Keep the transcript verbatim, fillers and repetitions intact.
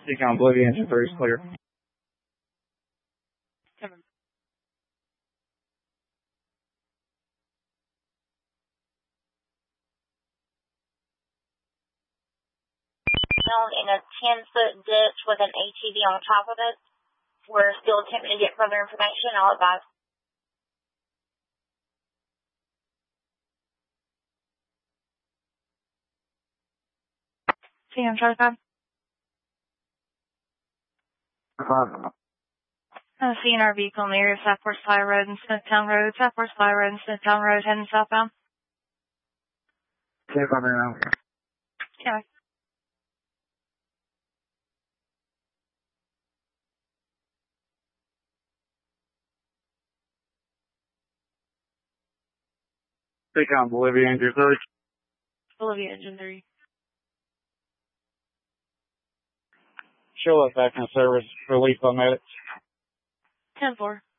Decon Bolivia, engine three is clear. In a ten-foot ditch with an A T V on top of it. We're still attempting to get further information. I'll advise. See, I'm Charlie five. Uh, seeing our vehicle in the area of Southwest Fly Road and Smithtown Road, Southwest Fly Road and Smithtown Road heading southbound. ten five now. Yeah. Decon Bolivia, engine three. Bolivia, engine three. Show us back in service, release on medics. ten four.